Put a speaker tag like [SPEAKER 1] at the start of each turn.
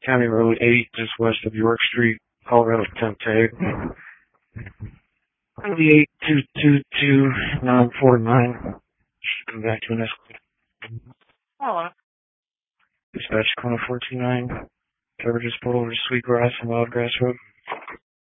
[SPEAKER 1] County Road 8, just west of York Street, Colorado temp tag. 8222949. Should come back to an escalator.
[SPEAKER 2] Hello.
[SPEAKER 1] Dispatch corner 429. Coverage is pulled over to Sweetgrass and Wildgrass Road.